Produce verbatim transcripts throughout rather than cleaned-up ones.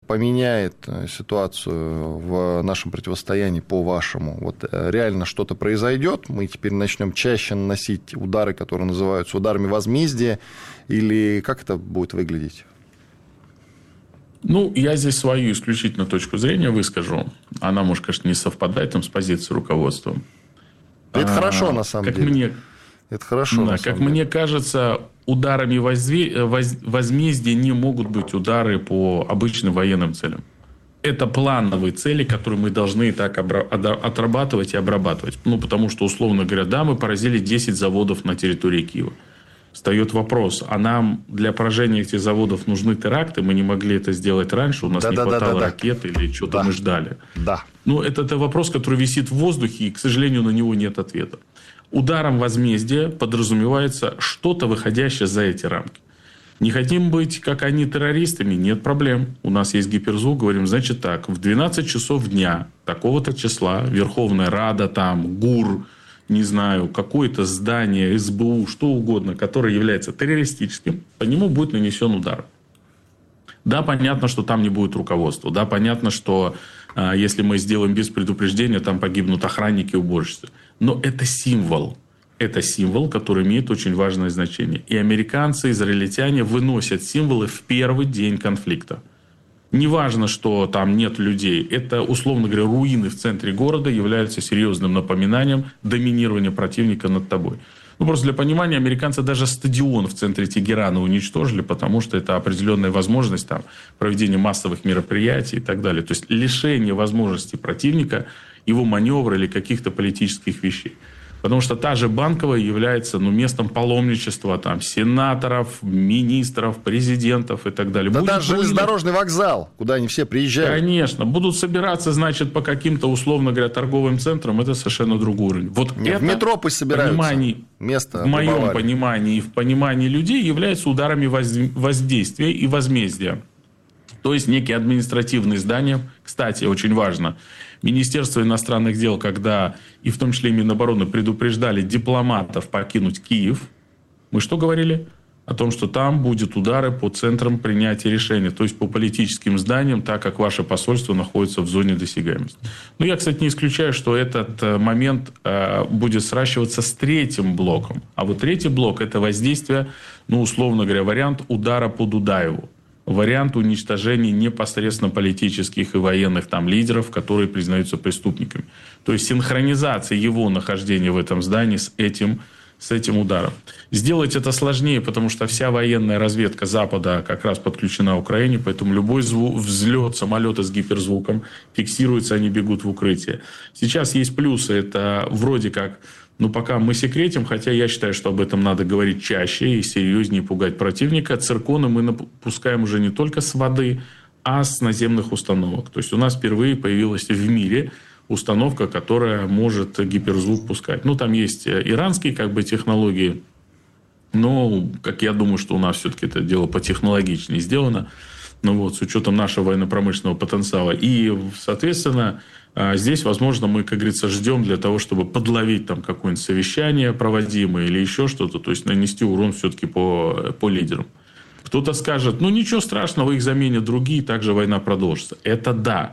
поменяет ситуацию в нашем противостоянии по-вашему? Вот реально что-то произойдет? Мы теперь начнем чаще наносить удары, которые называются ударами возмездия? Или как это будет выглядеть? Ну, я здесь свою исключительно точку зрения выскажу. Она, может, конечно, не совпадает там с позицией руководства. Это а, хорошо, на самом как деле. Мне, Это хорошо, да, на как самом мне деле. кажется, ударами возве... воз... возмездия не могут быть удары по обычным военным целям. Это плановые цели, которые мы должны и так обра... отрабатывать и обрабатывать. Ну, потому что, условно говоря, да, мы поразили десять заводов на территории Киева. Встает вопрос, а нам для поражения этих заводов нужны теракты? Мы не могли это сделать раньше, у нас да, не да, хватало да, да, ракет или что-то да. мы ждали. Да. Ну, это, это вопрос, который висит в воздухе, и, к сожалению, на него нет ответа. Ударом возмездия подразумевается что-то, выходящее за эти рамки. Не хотим быть, как они, террористами? Нет проблем. У нас есть гиперзвук, говорим, значит так, в двенадцать часов дня такого-то числа Верховная Рада, там, ГУР, не знаю, какое-то здание, эс бэ у, что угодно, которое является террористическим, по нему будет нанесен удар. Да, понятно, что там не будет руководства. Да, понятно, что э, если мы сделаем без предупреждения, там погибнут охранники и уборщицы. Но это символ. Это символ, который имеет очень важное значение. И американцы, израильтяне выносят символы в первый день конфликта. Неважно, что там нет людей. Это, условно говоря, руины в центре города являются серьезным напоминанием доминирования противника над тобой. Ну, просто для понимания, американцы даже стадион в центре Тегерана уничтожили, потому что это определенная возможность там, проведения массовых мероприятий и так далее. То есть лишение возможности противника, его маневра или каких-то политических вещей. Потому что та же Банковая является ну, местом паломничества там, сенаторов, министров, президентов и так далее. Да Будет даже руина. железнодорожный вокзал, куда они все приезжают. Конечно. Будут собираться, значит, по каким-то, условно говоря, торговым центрам. Это совершенно другой уровень. Вот Нет, это в метро пусть собираются. Понимании, Место в моем Баварии. понимании и в понимании людей является ударами воздействия и возмездия. То есть некие административные здания. Кстати, очень важно. Министерство иностранных дел, когда, и в том числе и Минобороны, предупреждали дипломатов покинуть Киев, мы что говорили? О том, что там будут удары по центрам принятия решений, то есть по политическим зданиям, так как ваше посольство находится в зоне досягаемости. Но я, кстати, не исключаю, что этот момент будет сращиваться с третьим блоком. А вот третий блок – это воздействие, ну, условно говоря, вариант удара по Дудаеву. Вариант уничтожения непосредственно политических и военных там лидеров, которые признаются преступниками. То есть синхронизация его нахождения в этом здании с этим, с этим ударом. Сделать это сложнее, потому что вся военная разведка Запада как раз подключена к Украине, поэтому любой зву- взлет самолета с гиперзвуком фиксируется, они бегут в укрытие. Сейчас есть плюсы, это вроде как... Но пока мы секретим, хотя я считаю, что об этом надо говорить чаще и серьезнее пугать противника. Цирконы мы напускаем уже не только с воды, а с наземных установок. То есть у нас впервые появилась в мире установка, которая может гиперзвук пускать. Ну, там есть иранские как бы технологии, но, как я думаю, что у нас все-таки это дело потехнологичнее сделано. Ну вот, с учетом нашего военно-промышленного потенциала. И, соответственно, здесь, возможно, мы, как говорится, ждем для того, чтобы подловить там какое-нибудь совещание проводимое или еще что-то, то есть нанести урон все-таки по, по лидерам. Кто-то скажет, ну ничего страшного, их заменят другие, также война продолжится. Это да.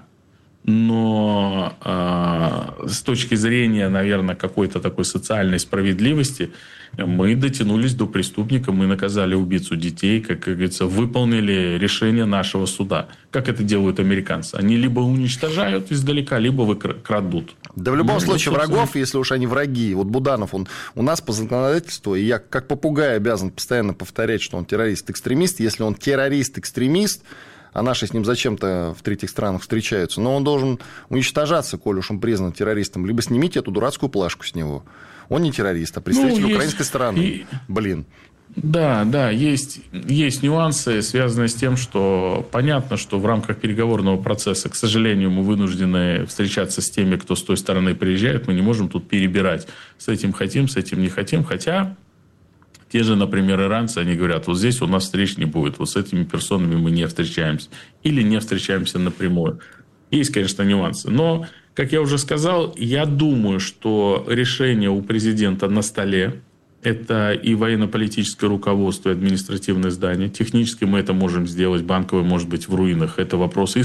Но э, с точки зрения, наверное, какой-то такой социальной справедливости, мы дотянулись до преступника, мы наказали убийцу детей, как, как говорится, выполнили решение нашего суда. Как это делают американцы? Они либо уничтожают издалека, либо выкрадут. Да в любом ну, случае ну, врагов, если уж они враги. Вот Буданов, он у нас по законодательству, и я как попугай обязан постоянно повторять, что он террорист-экстремист. Если он террорист-экстремист, а наши с ним зачем-то в третьих странах встречаются, но он должен уничтожаться, коль уж он признан террористом. Либо снимите эту дурацкую плашку с него. Он не террорист, а представитель ну, есть... украинской стороны. И... Блин. Да, да, есть, есть нюансы, связанные с тем, что понятно, что в рамках переговорного процесса, к сожалению, мы вынуждены встречаться с теми, кто с той стороны приезжает. Мы не можем тут перебирать. С этим хотим, с этим не хотим. Хотя те же, например, иранцы, они говорят, вот здесь у нас встреч не будет. Вот с этими персонами мы не встречаемся. Или не встречаемся напрямую. Есть, конечно, нюансы. Но, как я уже сказал, я думаю, что решение у президента на столе. Это и военно-политическое руководство, и административное здание. Технически мы это можем сделать. Банковое может быть в руинах. Это вопросы